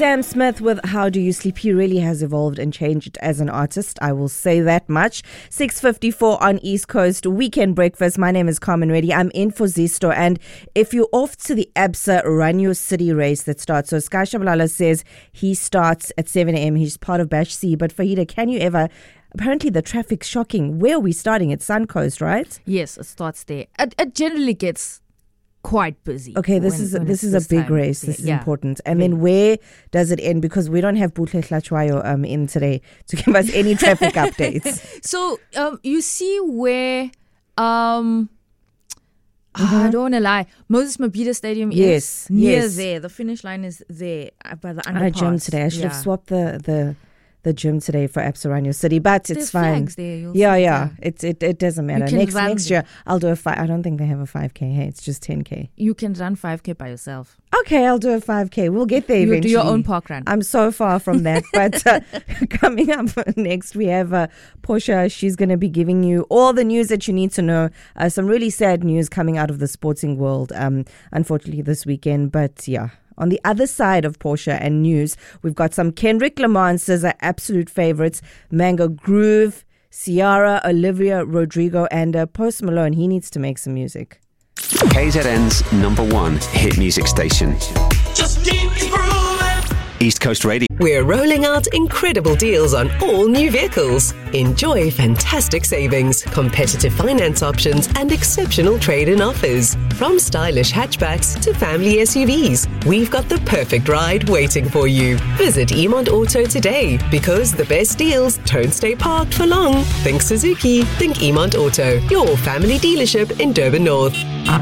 Sam Smith with How Do You Sleep? He really has evolved and changed as an artist. I will say that much. 6:54 on East Coast Weekend Breakfast. My name is Carmen Reddy. I'm in for Zisto. And if you're off to the ABSA Run Your City race that starts, so Sky Shabalala says he starts at 7 a.m. He's part of Bash C. But Fahida, can you ever... Apparently the traffic's shocking. Where are we starting? At Suncoast, right? Yes, it starts there. It generally gets quite busy. Okay, this is a big race. This is important. And then where does it end? Because we don't have Butle Hlachwayo in today to give us any traffic updates. So you see where I don't want to lie, Moses Mabhida Stadium is near there. The finish line is there by the underpass. I jumped today. I should have swapped the gym today for ABSA Run Your City, but it's fine. There, it doesn't matter. Next year I'll do a 5. I don't think they have a 5K. Hey, it's just 10K. You can run 5K by yourself. Okay, I'll do a 5K. We'll get there eventually. You'll do your own park run. I'm so far from that. But coming up next, we have Portia. She's going to be giving you all the news that you need to know. Some really sad news coming out of the sporting world, unfortunately, this weekend. But yeah. On the other side of Portia and news, we've got some Kendrick Lamar's absolute favorites, Mango Groove, Ciara, Olivia Rodrigo, and Post Malone. He needs to make some music. KZN's #1 hit music station. Just keep grooving. East Coast Radio. We're rolling out incredible deals on all new vehicles. Enjoy fantastic savings, competitive finance options, and exceptional trade-in offers. From stylish hatchbacks to family SUVs, we've got the perfect ride waiting for you. Visit Emond Auto today, because the best deals don't stay parked for long. Think Suzuki, think Emond Auto, your family dealership in Durban North.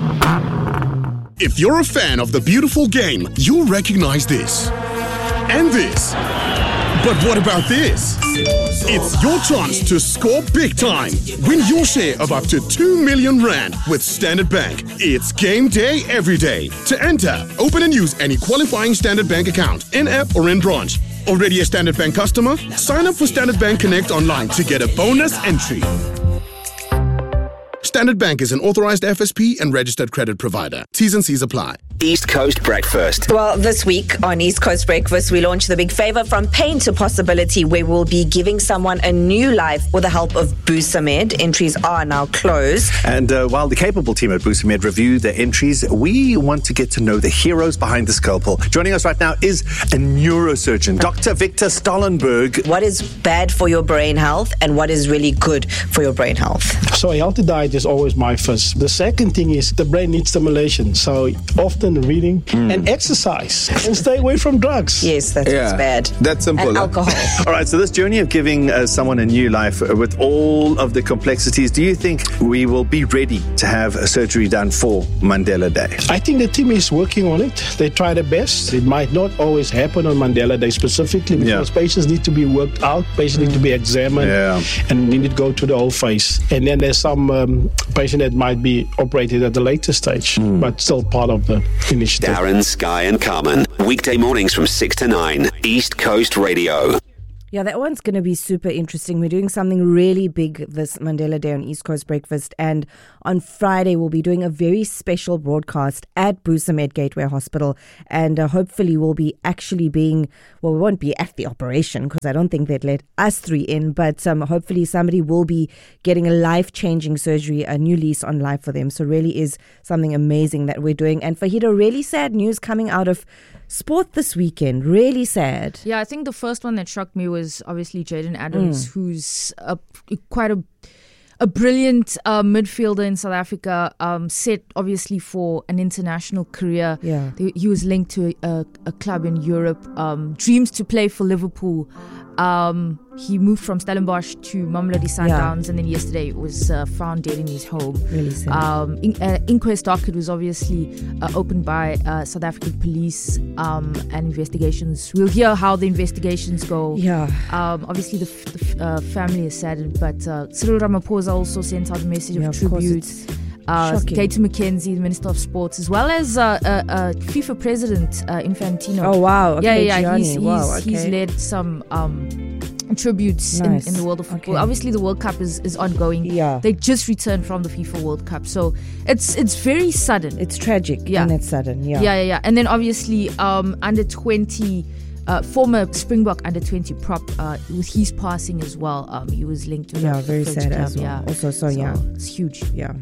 If you're a fan of the beautiful game, you'll recognize this. And this. But what about this? It's your chance to score big time. Win your share of up to 2 million rand with Standard Bank. It's game day every day. To enter, open and use any qualifying Standard Bank account, in-app or in branch. Already a Standard Bank customer? Sign up for Standard Bank Connect online to get a bonus entry. Standard Bank is an authorized FSP and registered credit provider. T's and C's apply. East Coast Breakfast. Well, this week on East Coast Breakfast, we launch the big favor from pain to possibility, where we'll be giving someone a new life with the help of Busamed. Entries are now closed. And while the capable team at Busamed review the entries, we want to get to know the heroes behind the scalpel. Joining us right now is a neurosurgeon, Dr. Victor Stollenberg. What is bad for your brain health and what is really good for your brain health? So a healthy diet is always my first. The second thing is the brain needs stimulation. So often reading and exercise and stay away from drugs. Yes, that's bad. That's simple. And alcohol. All right, so this journey of giving someone a new life with all of the complexities, do you think we will be ready to have a surgery done for Mandela Day? I think the team is working on it. They try their best. It might not always happen on Mandela Day specifically, because patients need to be worked out, patients need to be examined, and need to go to the whole face. And then there's some patient that might be operated at the later stage, but still part of the initiative. Darren, Sky and Carmen. Weekday mornings from 6 to 9. East Coast Radio. Yeah, that one's going to be super interesting. We're doing something really big this Mandela Day on East Coast Breakfast. And on Friday, we'll be doing a very special broadcast at Busamed Gateway Hospital. And hopefully we'll be actually we won't be at the operation, because I don't think they'd let us three in. But hopefully somebody will be getting a life-changing surgery, a new lease on life for them. So really is something amazing that we're doing. And Fahida, really sad news coming out of sport this weekend. Really sad. Yeah, I think the first one that shocked me was obviously Jaden Adams, who's quite a brilliant midfielder in South Africa, set obviously for an international career. Yeah. He was linked to a club in Europe, dreams to play for Liverpool. He moved from Stellenbosch to Mamelodi Sundowns, and then yesterday was found dead in his home. Really sad. Inquest docket was obviously opened by South African police and investigations. We'll hear how the investigations go. Yeah. Obviously, the family is saddened, but Cyril Ramaphosa also sent out a message of tribute. Katie McKenzie, the Minister of Sports, as well as FIFA President Infantino. Oh, wow. Okay, He's led some tributes in the world of football. Okay. Obviously, the World Cup is ongoing. Yeah. They just returned from the FIFA World Cup. So it's very sudden. It's tragic and it's sudden. Yeah. And then obviously under 20 former Springbok under-20 prop, with his passing as well. He was linked to very sad club, as well. Yeah. Also, so it's huge. Yeah.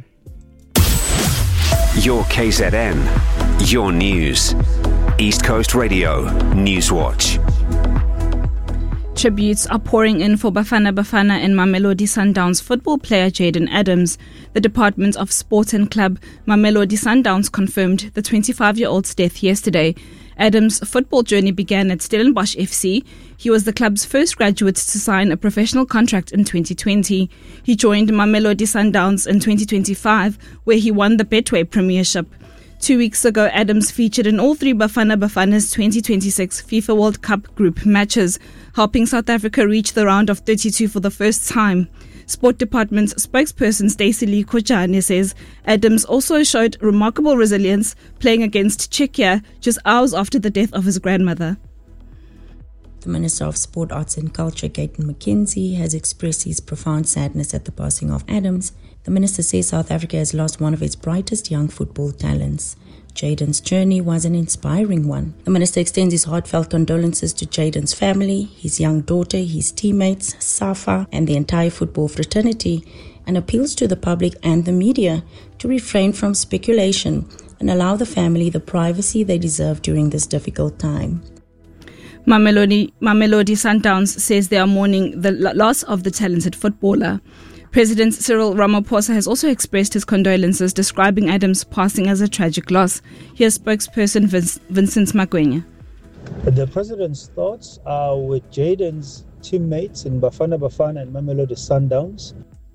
Your KZN, your news. East Coast Radio, Newswatch. Tributes are pouring in for Bafana Bafana and Mamelodi Sundowns football player Jayden Adams. The Department of Sport and Club, Mamelodi Sundowns, confirmed the 25-year-old's death yesterday. Adams' football journey began at Stellenbosch FC. He was the club's first graduate to sign a professional contract in 2020. He joined Mamelodi Sundowns in 2025, where he won the Betway Premiership. 2 weeks ago, Adams featured in all three Bafana Bafana's 2026 FIFA World Cup group matches, helping South Africa reach the round of 32 for the first time. Sport Department's spokesperson Stacey Lee Kojane says Adams also showed remarkable resilience, playing against Czechia just hours after the death of his grandmother. The Minister of Sport, Arts and Culture, Gayton McKenzie, has expressed his profound sadness at the passing of Adams. The minister says South Africa has lost one of its brightest young football talents. Jayden's journey was an inspiring one. The minister extends his heartfelt condolences to Jayden's family, his young daughter, his teammates, SAFA, and the entire football fraternity, and appeals to the public and the media to refrain from speculation and allow the family the privacy they deserve during this difficult time. Mamelodi Sundowns says they are mourning the loss of the talented footballer. President Cyril Ramaphosa has also expressed his condolences, describing Adams' passing as a tragic loss. Here's spokesperson Vincent Magwenya. The president's thoughts are with Jayden's teammates in Bafana Bafana and Mamelodi Sundowns.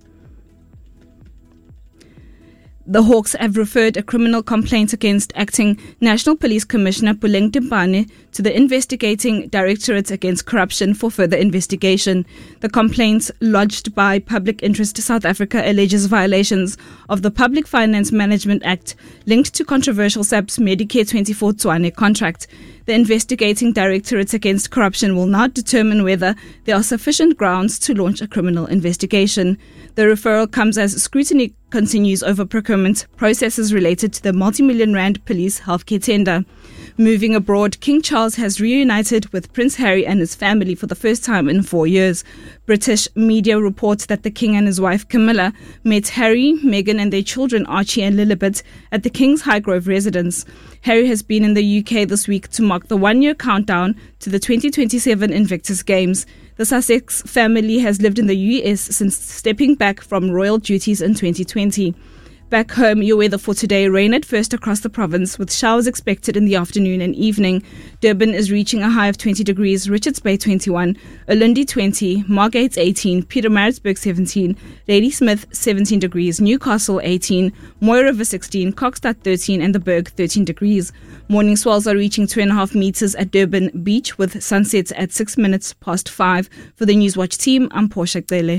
The Hawks have referred a criminal complaint against Acting National Police Commissioner Puleng Timpane to the Investigating Directorate Against Corruption for further investigation. The complaint, lodged by Public Interest South Africa, alleges violations of the Public Finance Management Act linked to controversial SAP's Medicare 24 Tshwane contract. The Investigating Directorate Against Corruption will now determine whether there are sufficient grounds to launch a criminal investigation. The referral comes as scrutiny continues over procurement processes related to the multi-million rand police healthcare tender. Moving abroad, King Charles has reunited with Prince Harry and his family for the first time in 4 years. British media reports that the King and his wife Camilla met Harry, Meghan and their children Archie and Lilibet at the King's Highgrove residence. Harry has been in the UK this week to mark the one-year countdown to the 2027 Invictus Games. The Sussex family has lived in the US since stepping back from royal duties in 2020. Back home, your weather for today: rain at first across the province, with showers expected in the afternoon and evening. Durban is reaching a high of 20 degrees, Richards Bay 21, Ulundi 20, Margate 18, Pietermaritzburg 17, Ladysmith 17 degrees, Newcastle 18, Moy River 16, Kokstad 13 and the Berg 13 degrees. Morning swells are reaching 2.5 meters at Durban Beach, with sunsets at 6 minutes past 5. For the Newswatch team, I'm Portia Gdele.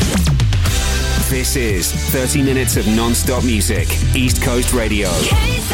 This is 30 minutes of non-stop music. East Coast Radio.